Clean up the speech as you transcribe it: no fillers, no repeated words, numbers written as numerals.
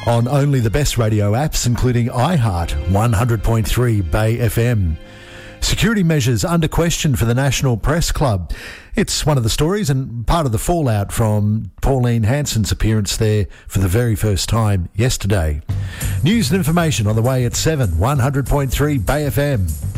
on only the best radio apps, including iHeart, 100.3 Bay FM. Security measures under question for the National Press Club. It's one of the stories and part of the fallout from Pauline Hanson's appearance there for the very first time yesterday. News and information on the way at 7, 100.3 Bay FM.